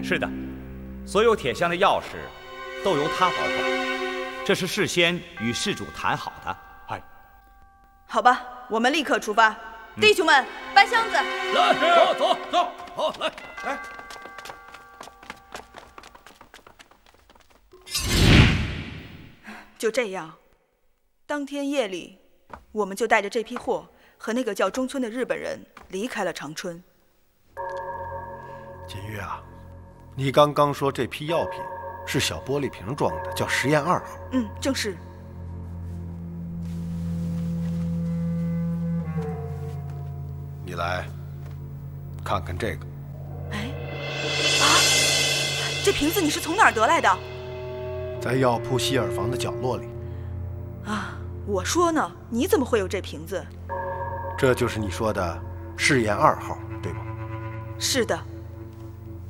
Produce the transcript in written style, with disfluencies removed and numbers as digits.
是的，所有铁箱的钥匙都由他保管，这是事先与事主谈好的。 哎， 好吧，我们立刻出发。弟兄们，搬箱子。 来，走，好，来。 就这样，当天夜里，我们就带着这批货和那个叫中村的日本人离开了长春。 锦玉啊，你刚刚说这批药品是小玻璃瓶装的，叫实验2号。 正是。 你来看看这个。 这瓶子你是从哪儿得来的？ 在药铺希尔房的角落里。 我说呢，你怎么会有这瓶子？ 这就是你说的试验2号，对吗？ 是的，